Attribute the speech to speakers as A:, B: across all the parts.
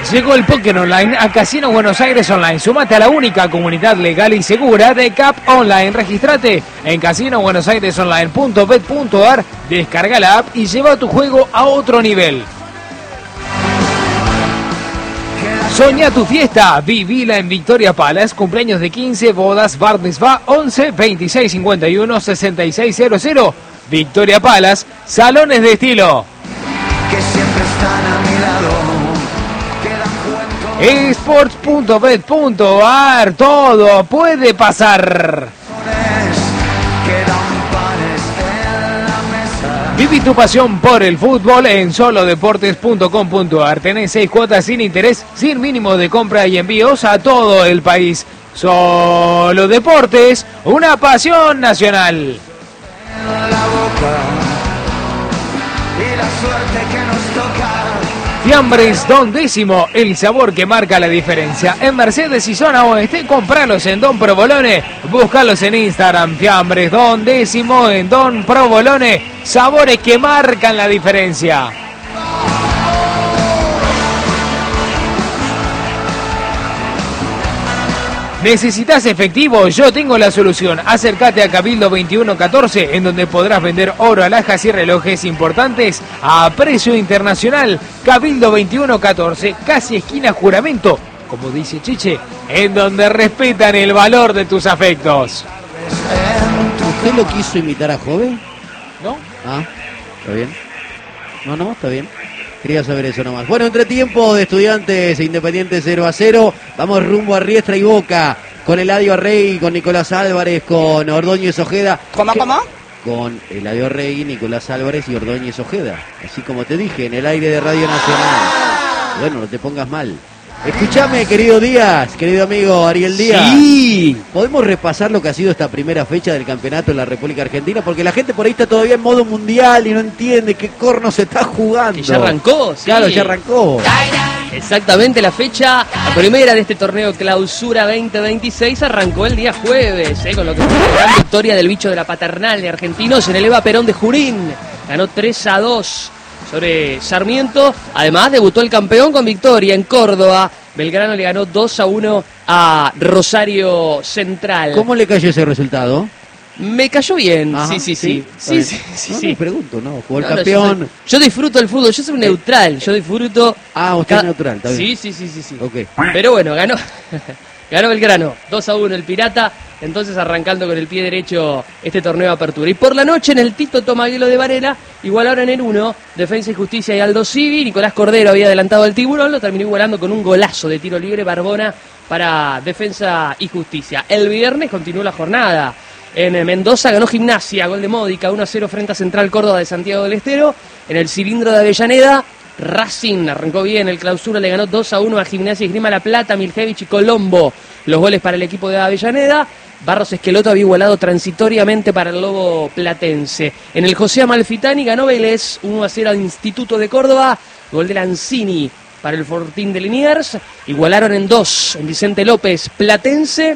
A: Llegó el póker online a Casino Buenos Aires Online. Sumate a la única comunidad legal y segura de CAP Online. Regístrate en casinobuenosairesonline.bet.ar, descarga la app y lleva tu juego a otro nivel. Soñá tu fiesta, vivila en Victoria Palace, cumpleaños de 15, bodas, bar mitzvah, 11 26 51 66 00. Victoria Palace, salones de estilo.
B: Que siempre están a mi lado.
A: Esports.bet.ar, todo puede pasar. Viví tu pasión por el fútbol en solodeportes.com.ar. Tenés 6 cuotas sin interés, sin mínimo de compra y envíos a todo el país. Solo Deportes, una pasión nacional. Fiambres Don Décimo, el sabor que marca la diferencia. En Mercedes y zona oeste, compralos en Don Provolone. Búscalos en Instagram. Fiambres Don Décimo en Don Provolone. Sabores que marcan la diferencia. ¿Necesitas efectivo? Yo tengo la solución. Acércate a Cabildo 2114, en donde podrás vender oro, alhajas y relojes importantes a precio internacional. Cabildo 2114, casi esquina Juramento, como dice Chiche, en donde respetan el valor de tus afectos.
C: ¿Usted lo quiso imitar a Joven?
A: ¿No?
C: Ah, está bien. No, está bien. Quería saber eso nomás. Bueno, entretiempo de Estudiantes e Independiente 0-0. Vamos rumbo a Riestra y Boca. Con Eladio Rey, con Nicolás Álvarez, con Ordóñez Ojeda.
D: ¿Cómo?
C: Con Eladio Rey, Nicolás Álvarez y Ordóñez Ojeda. Así como te dije, en el aire de Radio Nacional. Bueno, no te pongas mal. Escúchame, querido Díaz, querido amigo Ariel Díaz.
A: Sí.
C: ¿Podemos repasar lo que ha sido esta primera fecha del campeonato en la República Argentina? Porque la gente por ahí está todavía en modo mundial y no entiende qué corno se está jugando.
E: Que ya arrancó, sí.
C: Claro, ya arrancó.
E: Exactamente, la fecha, la primera de este torneo Clausura 2026 arrancó el día jueves, con lo que fue la gran victoria del bicho de la Paternal de Argentinos en el Eva Perón de Junín. Ganó 3-2 sobre Sarmiento. Además debutó el campeón con victoria en Córdoba. Belgrano le ganó 2-1 a Rosario Central.
C: ¿Cómo le cayó ese resultado?
E: Me cayó bien.
C: Ajá,
E: Sí.
C: No, pregunto, ¿no? Jugó el campeón.
E: Yo disfruto el fútbol, yo soy un neutral, yo disfruto.
C: Ah, usted es neutral, está bien.
E: Sí.
C: Okay.
E: Pero bueno, ganó Belgrano, 2-1 el Pirata, entonces arrancando con el pie derecho este torneo de apertura. Y por la noche en el Tito Tomaguelo de Varela, igualaron en el 1, Defensa y Justicia y Aldo Civi. Nicolás Cordero había adelantado al Tiburón, lo terminó igualando con un golazo de tiro libre Barbona para Defensa y Justicia. El viernes continuó la jornada. En Mendoza ganó Gimnasia, gol de Módica, 1-0 frente a Central Córdoba de Santiago del Estero. En el cilindro de Avellaneda, Racing arrancó bien el Clausura, le ganó 2-1 a Gimnasia y Esgrima La Plata, Miljevich y Colombo. Los goles para el equipo de Avellaneda. Barros Esqueloto había igualado transitoriamente para el Lobo Platense. En el José Amalfitani ganó Vélez, 1-0 al Instituto de Córdoba, gol de Lanzini para el Fortín de Liniers. Igualaron en 2 en Vicente López, Platense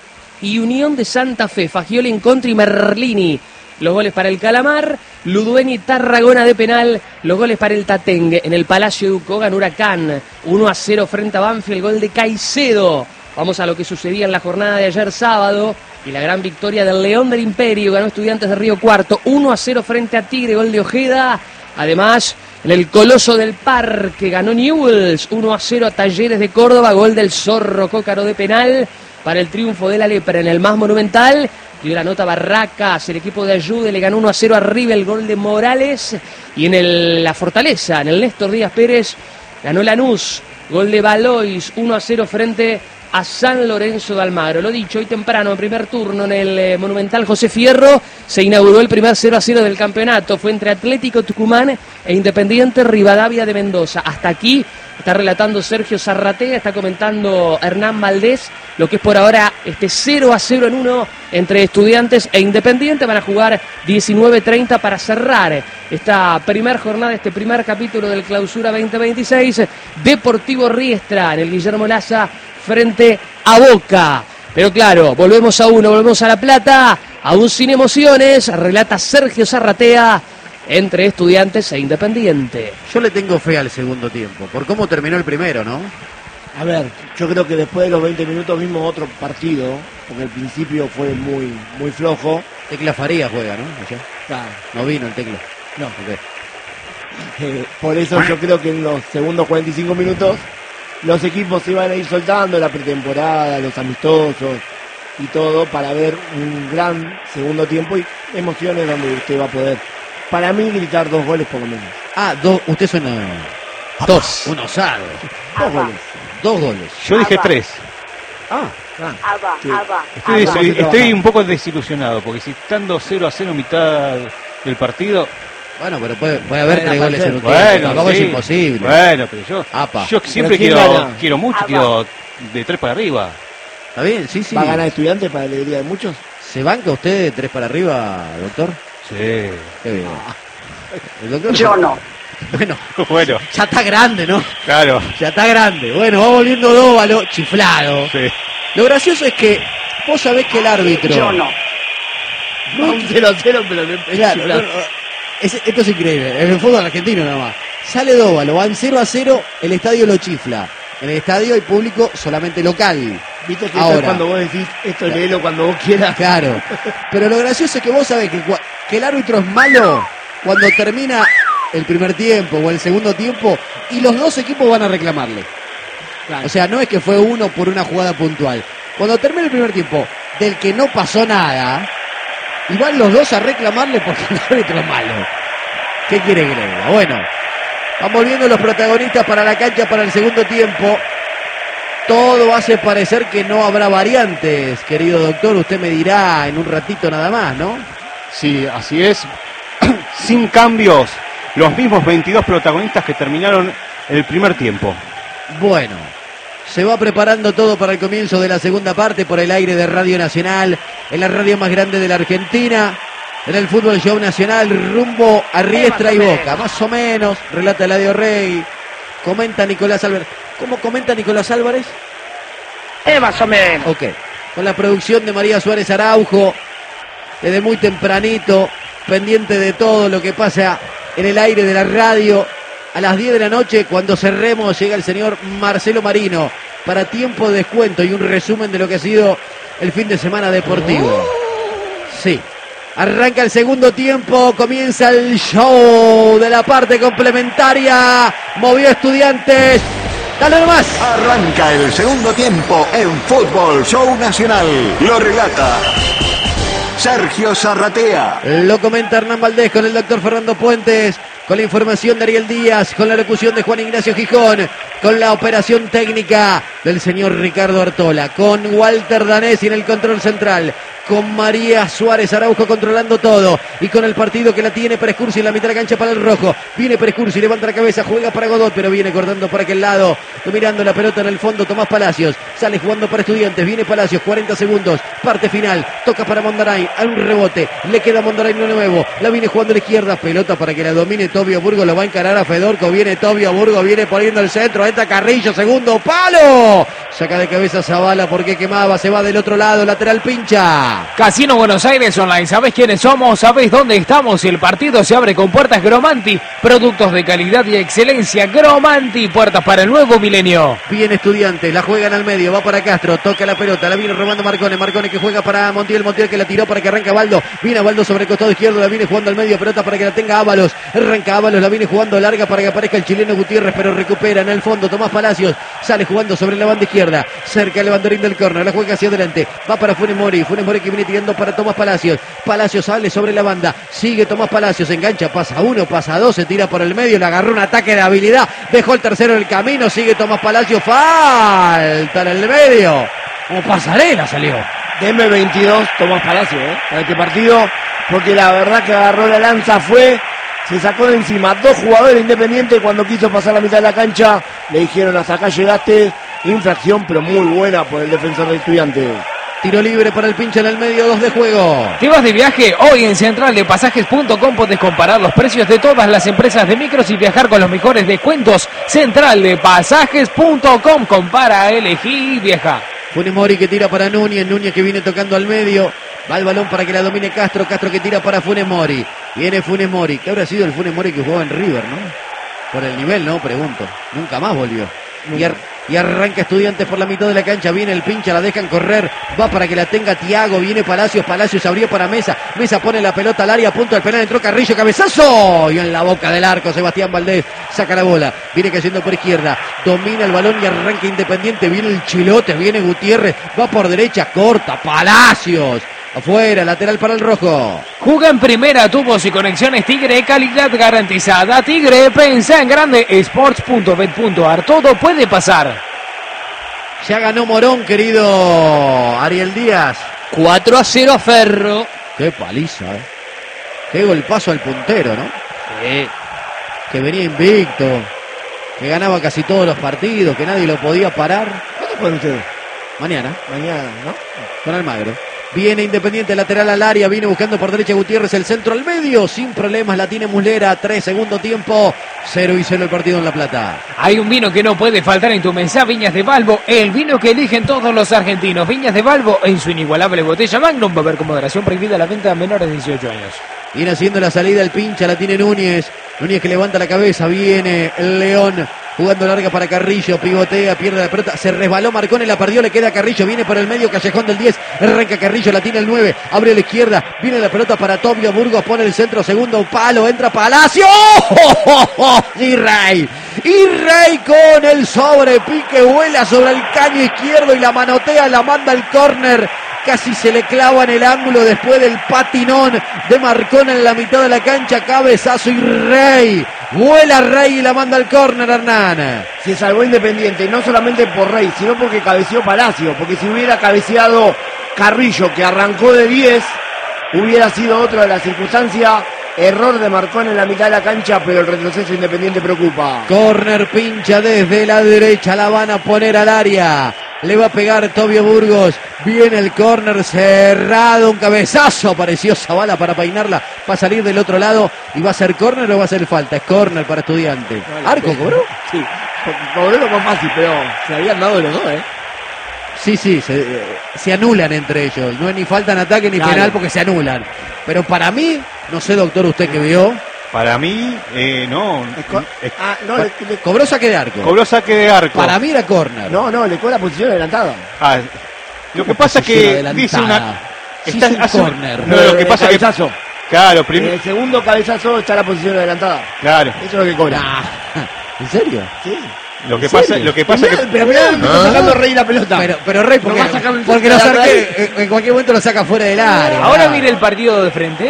E: y Unión de Santa Fe, Fagioli en contra y Merlini. Los goles para el Calamar, Ludueña y Tarragona de penal, los goles para el Tatengue. En el Palacio de Uco ganó Huracán, 1-0 frente a Banfield, gol de Caicedo. Vamos a lo que sucedía en la jornada de ayer sábado y la gran victoria del León del Imperio, ganó Estudiantes de Río Cuarto, 1-0 frente a Tigre, gol de Ojeda. Además, en el Coloso del Parque ganó Newell's, 1-0 a Talleres de Córdoba, gol del Zorro Cócaro de penal para el triunfo de la Lepra. En el más monumental dio la nota Barracas, el equipo de Ayude le ganó 1-0 a River, el gol de Morales. Y en la Fortaleza, en el Néstor Díaz Pérez, ganó Lanús, gol de Valois, 1-0 frente a San Lorenzo de Almagro. Lo dicho, hoy temprano, en primer turno, en el Monumental José Fierro, se inauguró el primer 0-0 del campeonato. Fue entre Atlético Tucumán e Independiente Rivadavia de Mendoza. Hasta aquí está relatando Sergio Zarratea, está comentando Hernán Valdés, lo que es por ahora este 0-0 en 1 entre Estudiantes e Independiente. Van a jugar 19:30 para cerrar esta primera jornada, este primer capítulo del Clausura 2026. Deportivo Riestra en el Guillermo Laza frente a Boca. Pero claro, volvemos a La Plata, aún sin emociones, relata Sergio Zarratea entre Estudiantes e Independiente.
C: Yo le tengo fe al segundo tiempo, por cómo terminó el primero, ¿no?
D: A ver, yo creo que después de los 20 minutos vimos otro partido, porque el principio fue muy flojo.
C: Tecla Faría juega, ¿no? Allá.
D: Claro,
C: No vino el Tecla.
D: no.
C: Ok.
D: Por eso yo creo que en los segundos 45 minutos los equipos se iban a ir soltando la pretemporada, los amistosos y todo para ver un gran segundo tiempo y emociones donde usted va a poder, para mí, gritar 2 goles por lo menos.
C: Ah, usted suena... Dos. Un osado.
D: 2 goles.
C: 2 goles.
F: Yo dije 3.
D: Ah, claro. Sí.
F: Estoy un poco desilusionado, porque si estando 0-0 mitad del partido...
C: Bueno, pero puede haber 3 goles en un tiempo.
F: Bueno,
C: Tampoco
F: sí.
C: es imposible.
F: Bueno, pero
C: Apa.
F: yo siempre
D: ¿Pero quién gana?
F: quiero mucho, quiero de 3 para arriba.
C: ¿Está bien? Sí, sí.
D: ¿Va a ganar Estudiantes para la alegría de muchos?
C: ¿Se banca usted de 3 para arriba, doctor?
F: Sí.
C: Qué bien. ¿El doctor?
G: Yo no.
C: Bueno,
F: Bueno,
C: ya está grande, ¿no?
F: claro.
C: Ya está grande. Bueno, va volviendo Dóvalo, chiflado.
F: Sí.
C: Lo gracioso es que vos sabés que el árbitro...
G: Yo no.
D: Va un 0-0, pero me
C: Claro, no, no, esto es increíble. En el fútbol argentino nada más. Sale Dóvalo, van 0-0, el estadio lo chifla. En el estadio hay público solamente local.
D: Viste que
C: Ahora.
D: eso es cuando vos decís, esto léelo cuando vos quieras.
C: Claro. Pero lo gracioso es que vos sabés que el árbitro es malo cuando termina el primer tiempo o el segundo tiempo y los dos equipos van a reclamarle.
D: Claro.
C: O sea, no es que fue uno por una jugada puntual. Cuando termina el primer tiempo, del que no pasó nada, y van los dos a reclamarle porque el árbitro es malo. ¿Qué quiere que le diga? Bueno, van volviendo los protagonistas para la cancha para el segundo tiempo. Todo hace parecer que no habrá variantes, querido doctor. Usted me dirá en un ratito nada más, ¿no?
F: Sí, así es. Sin cambios, los mismos 22 protagonistas que terminaron el primer tiempo.
C: Bueno, se va preparando todo para el comienzo de la segunda parte por el aire de Radio Nacional, en la radio más grande de la Argentina, en el Fútbol Show Nacional, rumbo a Riestra y Boca. Más o menos, relata Eladio Rey, comenta Nicolás Álvarez. ¿Cómo comenta Nicolás Álvarez?
G: Más o menos.
C: Ok, con la producción de María Suárez Araujo, desde muy tempranito, pendiente de todo lo que pasa en el aire de la radio. A las 10 de la noche, cuando cerremos, llega el señor Marcelo Marino para tiempo de descuento y un resumen de lo que ha sido el fin de semana deportivo. Sí, arranca el segundo tiempo, comienza el show de la parte complementaria. Movió Estudiantes. Dale nomás.
B: Arranca el segundo tiempo en Fútbol Show Nacional. Lo relata Sergio Zarratea.
C: Lo comenta Hernán Valdés con el doctor Fernando Puentes, con la información de Ariel Díaz, con la locución de Juan Ignacio Gijón, con la operación técnica del señor Ricardo Artola, con Walter Danesi en el control central, con María Suárez Araujo controlando todo y con el partido que la tiene Perescursi en la mitad de la cancha para el rojo. Viene Perescursi, levanta la cabeza, juega para Godot, pero viene cortando para aquel lado, dominando la pelota en el fondo Tomás Palacios, sale jugando para Estudiantes, viene Palacios, 40 segundos, parte final, toca para Mondarain, a un rebote, le queda a Mondarain de nuevo, la viene jugando a la izquierda, pelota para que la domine Tobio Burgo, lo va a encarar a Fedorco, viene Tobio Burgo, viene poniendo el centro, entra Carrillo, segundo palo, saca de cabeza Zavala porque quemaba, se va del otro lado, lateral pincha.
A: Casino Buenos Aires Online, ¿sabés quiénes somos? ¿Sabés dónde estamos? El partido se abre con puertas Gromanti, productos de calidad y excelencia. Gromanti, puertas para el nuevo milenio.
C: Bien Estudiantes, la juegan al medio, va para Castro, toca la pelota, la viene robando Marcone, Marcone que juega para Montiel, Montiel que la tiró para que arranque Baldo, viene Baldo sobre el costado izquierdo, la viene jugando al medio, pelota para que la tenga Ábalos, arranca Ábalos, la viene jugando larga para que aparezca el chileno Gutiérrez, pero recupera en el fondo Tomás Palacios, sale jugando sobre la banda izquierda, cerca el banderín del córner, la juega hacia adelante, va para Funes Mori que viene tirando para Tomás Palacios, Palacios sale sobre la banda, sigue Tomás Palacios, engancha, pasa uno, pasa dos, se tira por el medio, le agarró un ataque de habilidad, dejó el tercero en el camino, sigue Tomás Palacios, falta en el medio, como pasarela salió.
D: Deme 22 Tomás Palacio, para este partido, porque la verdad que agarró la lanza, se sacó de encima 2 jugadores independientes. Cuando quiso pasar la mitad de la cancha, le dijeron hasta acá llegaste, infracción pero muy buena por el defensor de Estudiantes.
C: Tiro libre para el pinche en el medio, 2 de juego.
A: ¿Te vas de viaje? Hoy en centraldepasajes.com podés comparar los precios de todas las empresas de micros y viajar con los mejores descuentos. Centraldepasajes.com, compara, elegí y viaja.
C: Funes Mori que tira para Núñez, Núñez que viene tocando al medio, va el balón para que la domine Castro, Castro que tira para Funes Mori, Viene Funes Mori. ¿Qué habrá sido el Funes Mori que jugaba en River, no? Por el nivel, ¿no? Pregunto. Nunca más volvió. Y arranca Estudiantes por la mitad de la cancha. Viene el pincha, la dejan correr. Va para que la tenga Thiago. Viene Palacios. Palacios abrió para Mesa. Mesa pone la pelota al área. A punto del penal. Entró Carrillo. Cabezazo. Y en la boca del arco Sebastián Valdés saca la bola. Viene cayendo por izquierda. Domina el balón y arranca Independiente. Viene el Chilote. Viene Gutiérrez. Va por derecha. Corta. Palacios. Afuera, lateral para el rojo.
A: Juega en primera, tubos y conexiones Tigre, calidad garantizada. Tigre, pensa en grande. Sports.bet.ar, todo puede pasar.
C: Ya ganó Morón, querido Ariel Díaz.
E: 4-0 a Ferro.
C: Qué paliza, Qué golpazo al puntero, ¿no?
E: Sí.
C: Que venía invicto. Que ganaba casi todos los partidos, que nadie lo podía parar.
D: ¿Cuándo juegan ustedes?
C: Mañana,
D: Mañana, ¿no?
C: con Almagro. Viene Independiente, lateral al área, viene buscando por derecha Gutiérrez, el centro al medio, sin problemas, la tiene Muslera, 3 segundo tiempo, 0-0 el partido en La Plata.
A: Hay un vino que no puede faltar en tu mesa, Viñas de Balbo, el vino que eligen todos los argentinos. Viñas de Balbo en su inigualable botella Magnum, va a haber con moderación prohibida la venta a menores de 18 años.
C: Viene haciendo la salida el pincha, la tiene Núñez, Núñez que levanta la cabeza, viene el León. Jugando larga para Carrillo, pivotea, pierde la pelota, se resbaló Marcone, la perdió, le queda a Carrillo, viene por el medio, callejón del 10, arranca Carrillo, la tiene el 9, abre a la izquierda, viene la pelota para Tobio Burgos, pone el centro, segundo palo, entra Palacio, y Rey con el sobrepique, vuela sobre el caño izquierdo y la manotea, la manda al córner. Casi se le clava en el ángulo después del patinón de Marcone en la mitad de la cancha. Cabezazo y Rey. Vuela Rey y la manda al córner, Hernán.
D: Se salvó Independiente, no solamente por Rey, sino porque cabeceó Palacio. Porque si hubiera cabeceado Carrillo, que arrancó de 10, hubiera sido otra de las circunstancias. Error de Marcone en la mitad de la cancha, pero el retroceso Independiente preocupa.
C: Córner pincha desde la derecha, la van a poner al área. Le va a pegar Tobio Burgos. Viene el córner cerrado. Un cabezazo. Apareció Zavala para peinarla. Va a salir del otro lado. ¿Y va a ser córner o va a ser falta? Es córner para Estudiante.
D: Vale,
C: ¿Arco cobró?
D: Sí, cobró lo más fácil, pero se habían dado los dos,
C: Sí, se anulan entre ellos. No es ni falta en ataque ni
D: Claro.
C: penal porque se anulan. Pero para mí, no sé, doctor, usted que vio,
F: Para mí, no.
C: cobró saque de arco.
F: Cobró saque de arco.
C: Para mí era córner.
D: No, le cobra posición adelantada.
F: Ah, lo que pasa es que dice una...
C: Sí,
F: está-
C: es un
F: hace-
C: córner.
F: No, lo que pasa es que...
D: Cabezazo.
F: Claro,
D: En el segundo cabezazo está la posición adelantada.
F: claro.
D: Eso es lo que cobra.
C: Ah, ¿en serio?
D: Sí.
F: Lo que
C: ¿En
F: pasa,
C: serio?
F: lo que pasa es que...
D: Pero mirá, está sacando Rey la pelota.
C: Pero Rey,
D: Lo va a sacar un-
C: porque los
D: sacar
C: arqueros en cualquier momento lo saca fuera del área.
A: Ahora
C: Ah.
A: mire el partido de frente.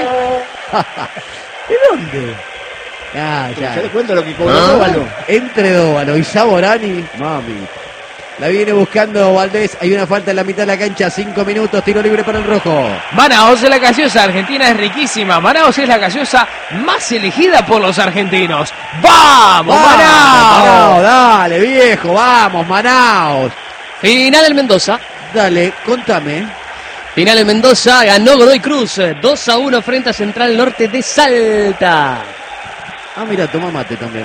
C: ¿De dónde? Ya.
D: Ya les cuento lo que cobró Dóvalo.
C: Entre Dóvalo y Saborani, mami. La viene buscando Valdés. Hay una falta en la mitad de la cancha. 5 minutos. Tiro libre para el rojo.
A: Manaos, la gaseosa argentina es riquísima. Manaos es la gaseosa más elegida por los argentinos. ¡Vamos, Manaos!
C: Manaos, dale, viejo. Vamos, Manaos.
E: Final en Mendoza.
C: Dale, contame.
E: Final en Mendoza, ganó Godoy Cruz 2-1 frente a Central Norte de Salta.
C: Ah, mira, toma mate también.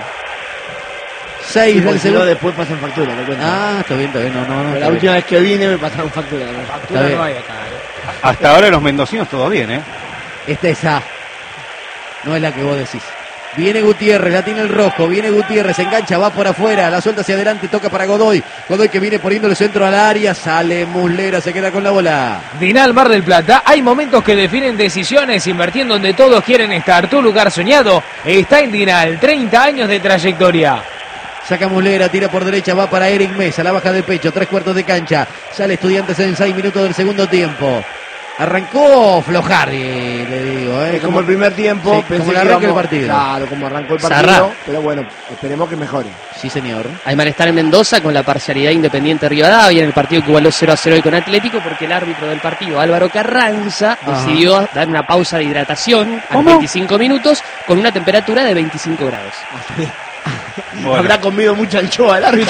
C: 6 del
D: Porque si no,
C: segundo.
D: después pasan factura, le cuento.
C: Ah, está bien. No.
D: Pero
C: está
D: la última vez que vine me pasaron factura. ¿no?
C: Está bien.
A: No hay acá,
F: Hasta ahora los mendocinos todo bien, ¿eh?
C: Esta es A. No es la que vos decís. Viene Gutiérrez, la tiene el rojo. Viene Gutiérrez, engancha, va por afuera. La suelta hacia adelante, toca para Godoy. Godoy que viene poniendo el centro al área. Sale Muslera, se queda con la bola.
A: Dinal Mar del Plata, hay momentos que definen decisiones, invertir en donde todos quieren estar. Tu lugar soñado está en Dinal, 30 años de trayectoria.
C: Saca Muslera, tira por derecha, va para Eric Mesa, la baja de pecho, 3/4 de cancha. Sale Estudiantes en 6 minutos del segundo tiempo. Arrancó Flojardi, le digo.
D: Es como el primer tiempo,
C: Sí,
D: pensé
C: como el
D: que
C: arranque del
D: íbamos-
C: partido.
D: Claro, como arrancó el partido,
E: Zarra.
D: pero bueno, esperemos que mejore.
C: Sí, señor.
E: Hay malestar en Mendoza con la parcialidad Independiente Rivadavia en el partido que igualó 0-0 hoy con Atlético porque el árbitro del partido, Álvaro Carranza, decidió dar una pausa de hidratación a los 25 minutos con una temperatura de 25 grados.
F: Bueno.
D: Habrá comido mucha anchoa el árbitro.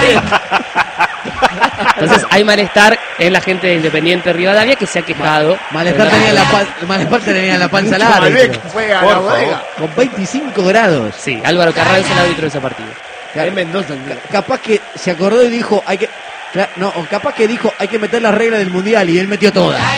E: Entonces hay malestar en la gente de Independiente Rivadavia que se ha quejado.
C: Malestar tenía la panza
D: Mucho
C: larga.
D: Malbec fue a
F: Por
D: la
F: favor.
D: bodega.
C: Con 25 grados.
E: Sí, Álvaro Carranza, el árbitro de ese partido.
D: En Mendoza.
C: Capaz que se acordó y dijo, hay que... No, o capaz que dijo, hay que meter las reglas del mundial y él metió todas.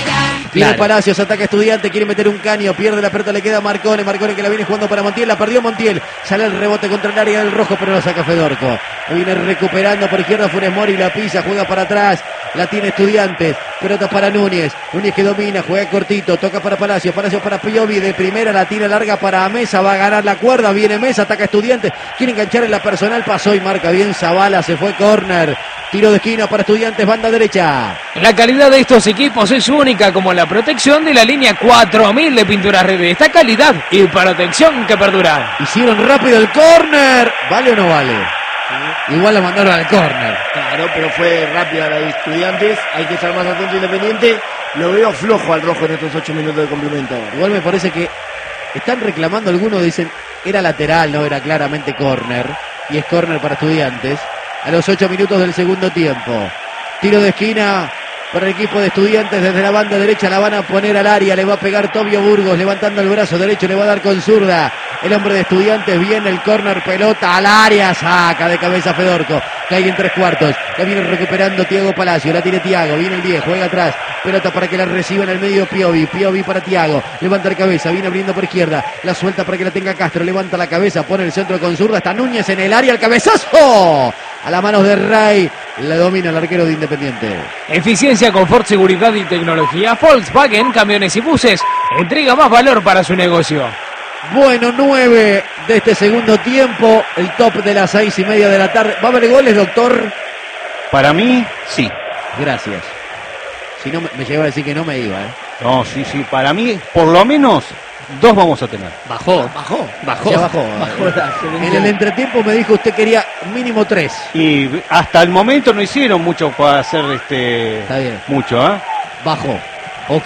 C: Viene
E: Claro.
C: Palacios, ataca Estudiante, quiere meter un caño, pierde la pelota, le queda a Marcone que la viene jugando para Montiel, la perdió Montiel, sale el rebote contra el área del rojo, pero lo saca Fedorco. Lo viene recuperando por izquierda Funes Mori, la pisa, juega para atrás, la tiene Estudiantes, pelota para Núñez que domina, juega cortito, toca para Palacios para Piovi, de primera la tira larga para Mesa, va a ganar la cuerda, viene Mesa, ataca Estudiantes, quiere enganchar en la personal, pasó y marca bien Zavala, se fue córner. Tiro de esquina para Estudiantes, banda derecha.
A: La calidad de estos equipos es única, como la protección de la línea 4000 de Pinturas Rebe. Esta calidad y protección que perdura.
C: Hicieron rápido el córner. ¿Vale o no vale? Igual la mandaron al córner.
D: Claro, pero fue rápida la de Estudiantes. Hay que estar más atento Independiente. Lo veo flojo al rojo en estos 8 minutos de complemento.
C: Igual me parece que están reclamando algunos, dicen, era lateral, no era claramente córner. Y es córner para Estudiantes. A los 8 minutos del segundo tiempo. Tiro de esquina para el equipo de Estudiantes desde la banda derecha. La van a poner al área. Le va a pegar Tobio Burgos levantando el brazo derecho. Le va a dar con zurda. El hombre de Estudiantes viene el córner, pelota al área. Saca de cabeza Fedorco. Cae en 3/4. La viene recuperando Thiago Palacio. La tiene Thiago. Viene el 10. Juega atrás. Pelota para que la reciba en el medio Piovi. Piovi para Thiago. Levanta la cabeza. Viene abriendo por izquierda. La suelta para que la tenga Castro. Levanta la cabeza. Pone el centro con zurda. Está Núñez en el área. El cabezazo. A las manos de Ray. La domina el arquero de Independiente.
A: Eficiencia, confort, seguridad y tecnología. Volkswagen, camiones y buses. Entrega más valor para su negocio.
C: Bueno, 9 de este segundo tiempo. El top de las 6:30 de la tarde. ¿Va a haber goles, doctor?
F: Para mí, sí.
C: Gracias. Si no, me llegaba a decir que no me iba,
F: No, sí, para mí, por lo menos, 2 vamos a tener.
E: Bajó.
C: Ya bajó. En el entretiempo me dijo usted quería mínimo 3.
F: Y hasta el momento no hicieron mucho para hacer
C: Está bien.
F: mucho, ¿eh?
C: Bajó. Ok.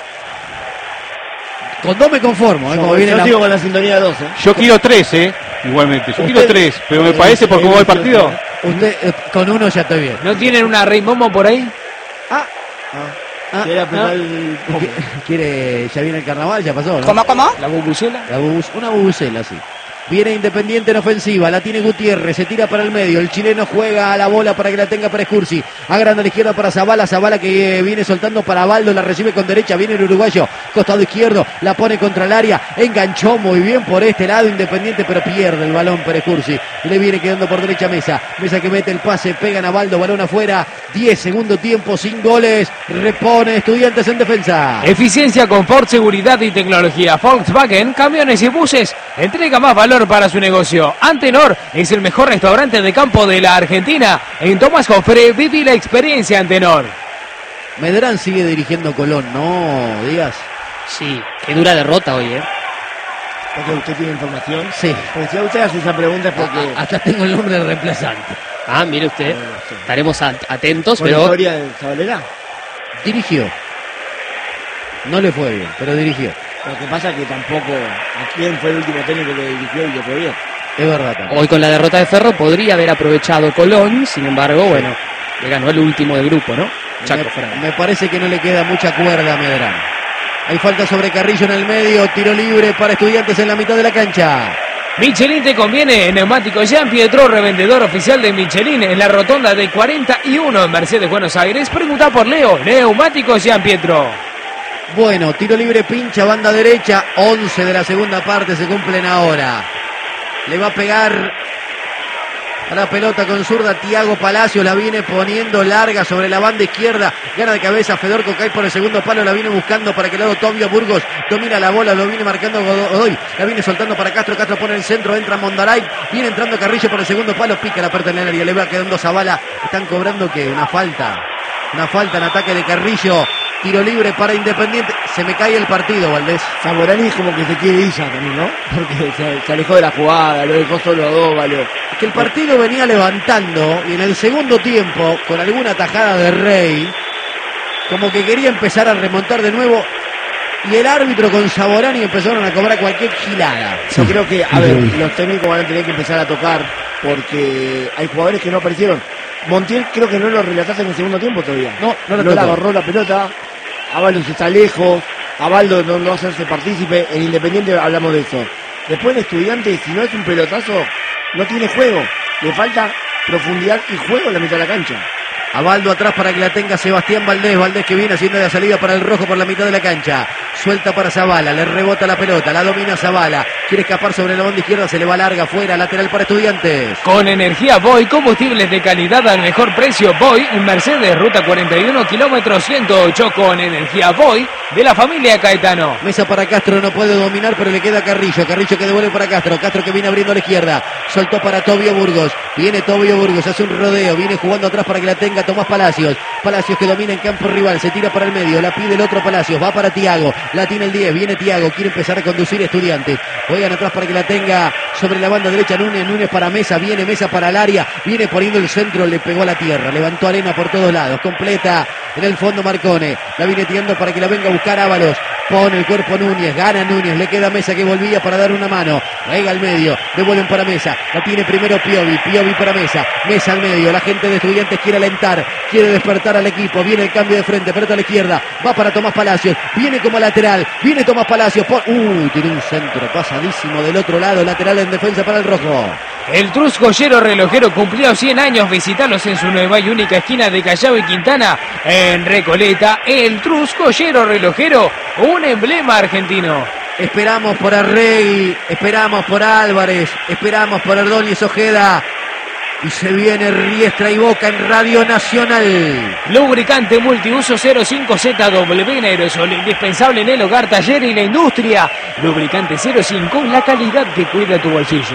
C: Con 2 me conformo, como
D: Yo
C: viene la...
D: sigo con la sintonía de 12.
F: Yo quiero 3, igualmente. Yo quiero 3, pero me parece por cómo va el partido.
C: Usted, con 1 ya estoy bien.
A: ¿No tienen una Rey Momo por ahí?
D: Quiere apretar el...
C: ¿Quiere? Ya viene el carnaval, ya pasó, ¿no?
H: ¿Cómo?
A: ¿La bubucela?
C: Una bubucela, sí. Viene Independiente en ofensiva, la tiene Gutiérrez, se tira para el medio, el chileno juega a la bola para que la tenga para Escursi, agranda a la izquierda para Zavala que viene soltando para Baldo, la recibe con derecha, viene el uruguayo, costado izquierdo, la pone contra el área, enganchó muy bien por este lado Independiente, pero pierde el balón para Escursi, le viene quedando por derecha Mesa que mete el pase, pegan a Baldo, balón afuera, 10 segundo tiempo, sin goles, repone Estudiantes en defensa.
A: Eficiencia, confort, seguridad y tecnología. Volkswagen, camiones y buses. Entrega más valor para su negocio. Antenor es el mejor restaurante de campo de la Argentina. En Tomás Jofre viví la experiencia Antenor.
C: Medrán sigue dirigiendo Colón, ¿no, Díaz?
E: Sí, qué dura derrota hoy,
D: Porque usted tiene información.
C: Sí.
D: Porque si usted hace esa pregunta es porque...
C: Hasta tengo el nombre del reemplazante.
E: Ah, mire usted. Estaremos atentos,
D: ¿Por la
E: pero
D: historia de Zabalera?
C: Dirigió. No le fue bien, pero dirigió.
D: Lo que pasa es que tampoco... ¿A quién fue el último técnico que dirigió y que fue bien?
C: Es verdad también.
E: hoy con la derrota de Ferro podría haber aprovechado Colón, sin embargo, bueno, le ganó el último del grupo, ¿no? Chaco Fernández.
C: Me parece que no le queda mucha cuerda a Medrán. Hay falta sobre Carrillo en el medio, tiro libre para Estudiantes en la mitad de la cancha.
A: Michelin te conviene. Neumático Jean Pietro, revendedor oficial de Michelin en la rotonda de 41 en Mercedes, Buenos Aires. Pregunta por Leo. Neumático Jean Pietro.
C: Bueno, tiro libre, pincha, banda derecha, 11 de la segunda parte se cumplen ahora. Le va a pegar a la pelota con zurda Thiago Palacio, la viene poniendo larga sobre la banda izquierda, gana de cabeza Fedorco, cae por el segundo palo, la viene buscando para que el lado Tobio Burgos domina la bola, lo viene marcando Godoy, la viene soltando para Castro pone el centro, entra Mondaray, viene entrando Carrillo por el segundo palo, pica la puerta en el área, le va quedando Zavala, están cobrando que una falta en ataque de Carrillo. Tiro libre para Independiente. Se me cae el partido, Valdés.
D: Zamorani es como que se quiere ir ya también, ¿no? Porque se alejó de la jugada, lo dejó solo a Dóvalo.
C: Que el partido venía levantando y en el segundo tiempo, con alguna tajada de Rey, como que quería empezar a remontar de nuevo. Y el árbitro con Zamorani empezaron a cobrar cualquier gilada.
D: Yo creo que, a ver, los técnicos van a tener que empezar a tocar porque hay jugadores que no aparecieron. Montiel creo que no lo relataste en el segundo tiempo todavía.
C: No
D: le
C: tocó.
D: agarró la pelota. Ábalos está lejos. Abaldo no hacerse partícipe. En Independiente hablamos de eso. Después el Estudiante, si no es un pelotazo, no tiene juego. Le falta profundidad y juego en la mitad de la cancha.
C: A Baldo atrás para que la tenga Sebastián Valdés. Valdés que viene haciendo la salida para el rojo por la mitad de la cancha. Suelta para Zavala, le rebota la pelota, la domina Zavala. Quiere escapar sobre la banda izquierda, se le va larga, fuera, lateral para Estudiantes.
A: Con energía Boy, combustibles de calidad al mejor precio. Boy, un Mercedes, ruta 41, kilómetro 108. Con energía Boy, de la familia Caetano.
C: Mesa para Castro, no puede dominar, pero le queda Carrillo. Carrillo que devuelve para Castro. Castro que viene abriendo a la izquierda. Soltó para Tobio Burgos. Viene Tobio Burgos, hace un rodeo. Viene jugando atrás para que la tenga Tomás Palacios. Palacios que domina en campo rival. Se tira para el medio. La pide el otro Palacios. Va para Tiago. La tiene el 10. Viene Tiago. Quiere empezar a conducir Estudiantes. Juegan atrás para que la tenga sobre la banda derecha Núñez. Núñez para Mesa. Viene Mesa para el área. Viene poniendo el centro. Le pegó a la tierra. Levantó arena por todos lados. Completa en el fondo Marcone. La viene tirando para que la venga a buscar Ábalos. Pone el cuerpo Núñez, gana Núñez, le queda Mesa que volvía para dar una mano, rega al medio, devuelven para Mesa, la tiene primero Piovi, Piovi para Mesa, Mesa al medio, la gente de Estudiantes quiere alentar, quiere despertar al equipo, viene el cambio de frente, pelota a la izquierda, va para Tomás Palacios, viene como lateral, viene Tomás Palacios, tiene un centro pasadísimo del otro lado, lateral en defensa para el rojo.
A: El Truscollero Relojero cumplió 100 años. Visitalos en su nueva y única esquina de Callao y Quintana, en Recoleta. El Truscollero Relojero, un emblema argentino.
C: Esperamos por Arregui, esperamos por Álvarez, esperamos por Ordóñez Ojeda. Y se viene Riestra y Boca en Radio Nacional.
A: Lubricante multiuso 05ZW en aerosol, indispensable en el hogar, taller y la industria. Lubricante 05, la calidad que cuida tu bolsillo.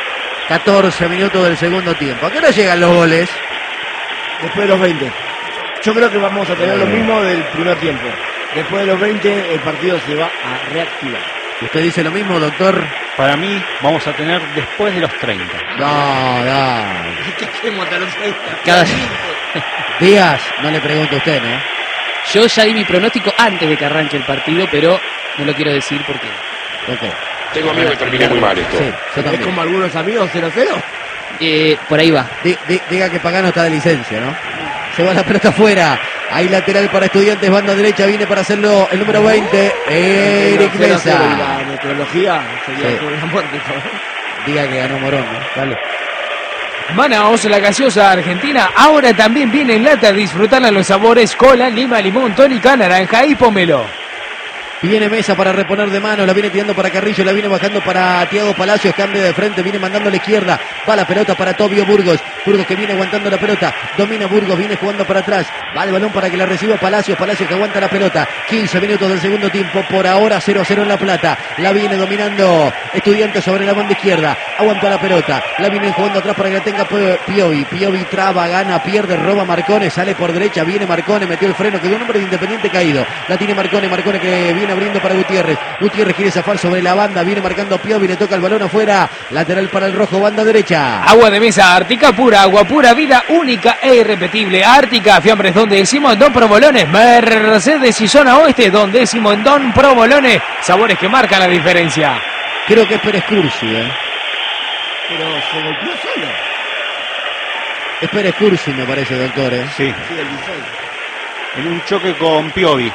C: 14 minutos del segundo tiempo. ¿A qué hora llegan los goles?
D: Después de los 20. Yo creo que vamos a tener lo mismo del primer tiempo. Después de los 20 el partido se va a reactivar.
C: ¿Usted dice lo mismo, doctor?
F: Para mí vamos a tener después de los 30.
C: No.
D: ¿Qué hacemos hasta los 30?
E: Cada...
C: Díaz, no le pregunto a usted, ¿no?
E: Yo ya di mi pronóstico antes de que arranque el partido, pero no lo quiero decir porque...
C: Ok.
H: Tengo miedo que termine muy mal esto.
C: Sí, yo
D: ¿Es
C: también.
D: como algunos amigos 0-0?
E: por ahí va.
C: Diga que Pagano está de licencia, ¿no? Se va la pelota afuera. Hay lateral para Estudiantes, banda derecha, viene para hacerlo el número 20, Eric Mesa.
D: La meteorología sería
C: Sí.
D: sobre la muerte.
C: Diga que ganó Morón, ¿no? Dale.
A: Manaos, la gaseosa argentina, ahora también viene en lata. Disfrutarla los sabores cola, lima, limón, tónica, naranja y pomelo.
C: Y viene Mesa para reponer de mano, la viene tirando para Carrillo, la viene bajando para Tiago Palacios, cambio de frente, viene mandando a la izquierda, va la pelota para Tobio Burgos, Burgos que viene aguantando la pelota, domina Burgos, viene jugando para atrás, va el balón para que la reciba Palacios, Palacios que aguanta la pelota, 15 minutos del segundo tiempo, por ahora 0-0 en La Plata, la viene dominando Estudiantes sobre la banda izquierda, aguanta la pelota, la viene jugando atrás para que la tenga Piovi, Piovi traba, gana, pierde, roba Marcone, sale por derecha, viene Marcone, metió el freno, quedó un hombre de Independiente caído, la tiene Marcone, Marcone que viene abriendo para Gutiérrez, Gutiérrez quiere zafar sobre la banda, viene marcando Piovi, le toca el balón afuera, lateral para el rojo, banda derecha.
A: Agua de mesa Ártica pura, agua pura, vida única e irrepetible. Ártica, fiambres donde decimos en Don Provolones, Mercedes y zona oeste donde decimos en Don Provolones, sabores que marcan la diferencia.
C: Creo que es Pérez Cursi,
D: Pero se golpeó solo.
C: Es Pérez Cursi me parece, doctor,
F: Sí,
D: Sí, el 16.
F: en un choque con Piovi.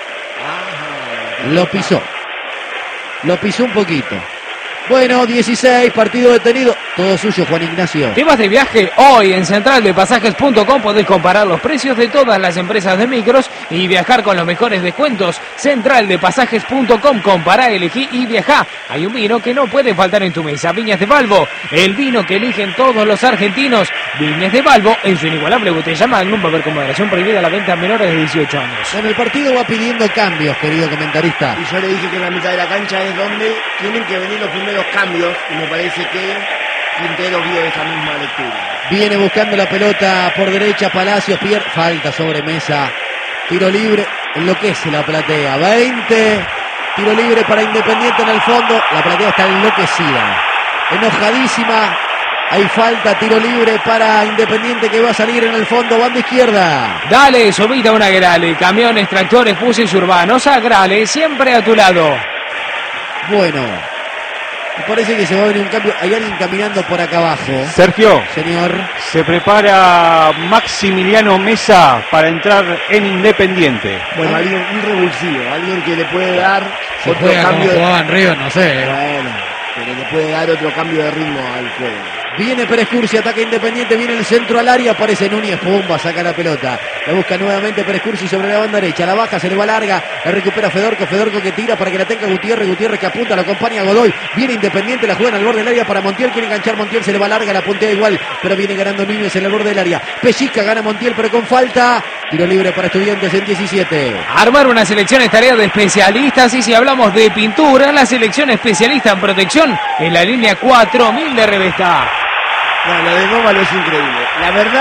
C: Lo pisó un poquito. Bueno, 16, partido detenido. Todo suyo, Juan Ignacio.
A: ¿Te vas de viaje? Hoy en centraldepasajes.com podés comparar los precios de todas las empresas de micros y viajar con los mejores descuentos. Centraldepasajes.com, compará, elegí y viajá. Hay un vino que no puede faltar en tu mesa. Viñas de Balbo, el vino que eligen todos los argentinos. Viñas de Balbo, en su inigualable botella Magnum, va a haber con moderación prohibida la venta a menores de 18 años.
C: Bueno, el partido va pidiendo cambios, querido comentarista.
D: Y yo le dije que en la mitad de la cancha es donde tienen que venir los primeros cambios y me parece que Quintero vio esa misma lectura.
C: Viene buscando la pelota por derecha, Palacios, pierde, falta sobre Mesa, tiro libre, enloquece la platea, 20, tiro libre para Independiente en el fondo, la platea está enloquecida, enojadísima, hay falta, tiro libre para Independiente que va a salir en el fondo, banda izquierda.
A: Dale, Somita una Grale, camiones, tractores, buses urbanos, Agrale, siempre a tu lado.
C: Bueno, me parece que se va a venir un cambio, hay alguien caminando por acá abajo.
F: Sergio,
C: Señor,
F: se prepara Maximiliano Mesa para entrar en Independiente.
D: Bueno, alguien, un revulsivo, alguien que le puede dar
C: se
D: otro
C: juega como
D: cambio.
C: jugaba en Río, no sé.
D: Bueno, pero le puede dar otro cambio de ritmo al juego.
C: Viene Pérez Cursi, ataca Independiente, viene el centro al área, aparece Núñez, pumba, saca la pelota. La busca nuevamente Pérez Cursi sobre la banda derecha, la baja, se le va larga, la recupera Fedorco que tira para que la tenga Gutiérrez que apunta, la acompaña Godoy, viene Independiente, la juegan al borde del área para Montiel, quiere enganchar Montiel, se le va larga, la puntea igual, pero viene ganando Núñez en el borde del área. Pellizca, gana Montiel, pero con falta. Tiro libre para Estudiantes en 17.
A: Armar una selección es tarea de especialistas, y si hablamos de pintura, la selección especialista en protección en la línea 4000 de Revesta.
D: No, lo de Dóvalo es increíble. La verdad,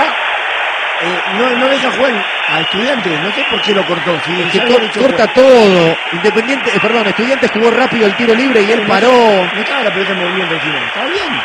D: no deja jugar a Estudiantes. No sé por qué lo cortó. Si
C: corta todo. Estudiantes jugó rápido el tiro libre y él paró.
D: No estaba la pelota en movimiento encima. Está bien.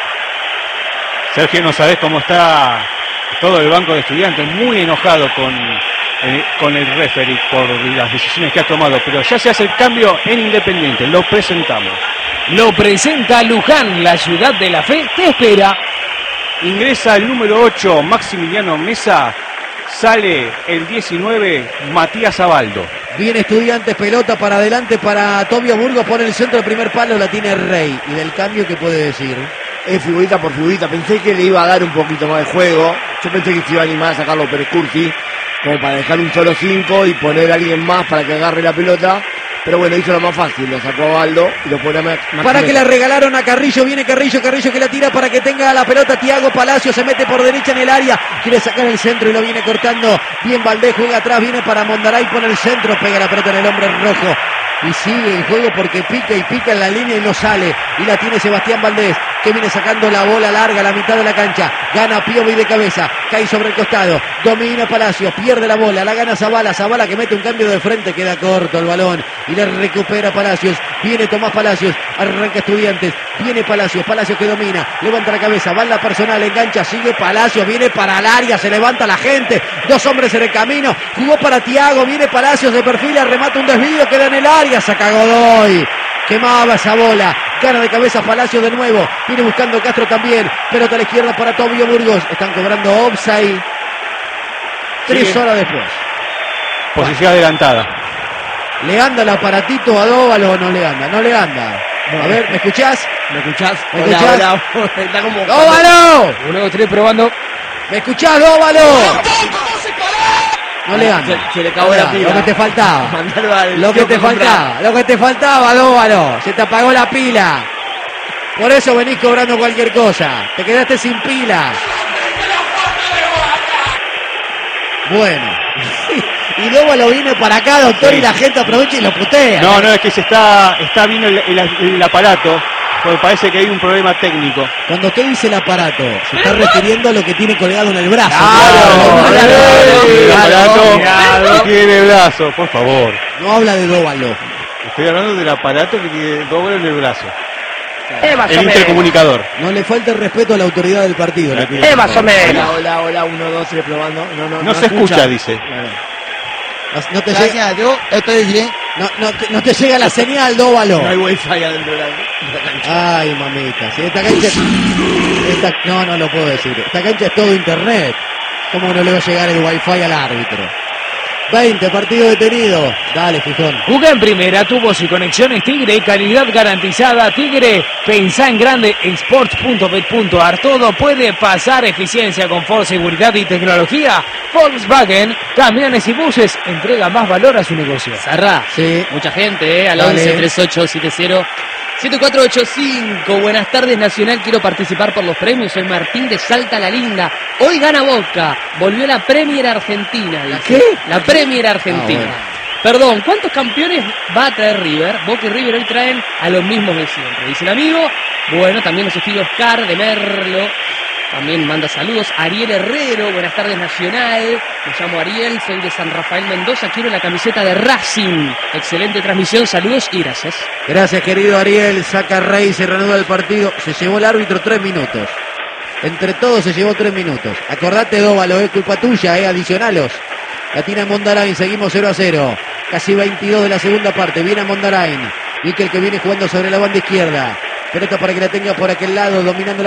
F: Sergio, no sabés cómo está todo el banco de Estudiantes, muy enojado con el referee por las decisiones que ha tomado, pero ya se hace el cambio en Independiente. Lo presentamos.
A: Lo presenta Luján, la ciudad de la fe te espera.
F: Ingresa el número 8, Maximiliano Mesa. Sale el 19, Matías Abaldo.
C: Viene Estudiantes, pelota para adelante para Tobio Burgos, pone el centro, el primer palo la tiene Rey. ¿Y del cambio qué puede decir?
D: Es figurita por figurita. Pensé que le iba a dar un poquito más de juego. Yo pensé que se iba a animar a sacarlo Pérez Cursi, como para dejar un solo 5 y poner a alguien más para que agarre la pelota. Pero bueno, hizo lo más fácil, lo sacó a Baldo y lo pone a
C: para que la regalaron a Carrillo, viene Carrillo que la tira para que tenga la pelota. Tiago Palacio se mete por derecha en el área, quiere sacar el centro y lo viene cortando. Bien Valdés, juega atrás, viene para Mondaray, pone el centro, pega la pelota en el hombre rojo. Y sigue el juego porque pica y pica en la línea y no sale. Y la tiene Sebastián Valdés, que viene sacando la bola larga a la mitad de la cancha. Gana Piovi de cabeza, cae sobre el costado, domina Palacios, pierde la bola, la gana Zavala que mete un cambio de frente, queda corto el balón y le recupera Palacios. Viene Tomás Palacios, arranca Estudiantes, viene Palacios que domina, levanta la cabeza, va en la personal, engancha, sigue Palacios, viene para el área, se levanta la gente, 2 hombres en el camino, jugó para Tiago, viene Palacios de perfil, remata un desvío, queda en el área, saca Godoy. Quemaba esa bola, gana de cabeza Palacios de nuevo, viene buscando Castro también, pelota a la izquierda para Tobio Burgos, están cobrando offside 3 horas después.
F: Posición adelantada.
C: ¿Le anda el aparatito a Dóvalo o no le anda? No le anda. A ver, ¿me escuchás?
D: ¿Me escuchás?
C: Hola.
D: Está como...
C: ¡Dóvalo!
A: 1, 2, 3, probando.
C: ¿Me escuchás, Dóvalo? No le anda.
D: Se le acabó la pila.
C: Lo que te faltaba.
D: Lo
C: que te faltaba, Dóvalo. Se te apagó la pila. Por eso venís cobrando cualquier cosa. Te quedaste sin pila. Bueno. Y Dóvalo viene para acá, doctor, sí. Y la gente aprovecha y lo putea.
F: No, es que se está viendo el aparato, porque parece que hay un problema técnico.
C: Cuando usted dice el aparato, se está refiriendo a lo que tiene colgado en el brazo.
F: El aparato tiene el brazo, por favor.
C: No habla de Dóvalo.
F: Estoy hablando del aparato que tiene Dóvalo en el brazo.
G: El
F: intercomunicador.
C: No le falta el respeto a la autoridad del partido.
G: Más o menos.
D: Hola, 1, 2, 3, probando.
F: No se escucha, dice.
C: No te llega,
I: yo estoy bien.
C: No te llega la señal, Dóvalo.
D: No hay wifi adentro de la cancha.
C: Ay, mamita. Si esta cancha... No lo puedo decir. Esta cancha es todo internet. ¿Cómo no le va a llegar el wifi al árbitro? 20, partido detenido. Dale, Fijón.
A: Juega en primera, tubos y conexiones Tigre, calidad garantizada. Tigre, pensá en grande, sports.bet.ar. Todo puede pasar, eficiencia, confort, seguridad y tecnología. Volkswagen, camiones y buses, entrega más valor a su negocio.
E: Zarra,
C: sí.
E: Mucha gente, al 11-3870. 7485, buenas tardes Nacional, quiero participar por los premios, soy Martín de Salta la Linda. Hoy gana Boca, volvió la Premier Argentina. Dice.
C: ¿Qué?
E: La Premier Argentina.
C: Bueno.
E: Perdón, ¿cuántos campeones va a traer River? Boca y River hoy traen a los mismos de siempre. Dice el amigo, bueno, también nos escribe Oscar de Merlo. También manda saludos. Ariel Herrero, buenas tardes Nacional. Me llamo Ariel, soy de San Rafael Mendoza. Quiero la camiseta de Racing. Excelente transmisión, saludos y gracias.
C: Gracias, querido Ariel. Saca Rey, se reanuda el partido. Se llevó el árbitro 3 minutos. Entre todos se llevó 3 minutos. Acordate, Dóvalo, es culpa tuya, adicionalos. La tiene Mondarain, seguimos 0-0. Casi 22 de la segunda parte. Viene Mondarain. Mikel que viene jugando sobre la banda izquierda. Pelota para que la tenga por aquel lado, dominando la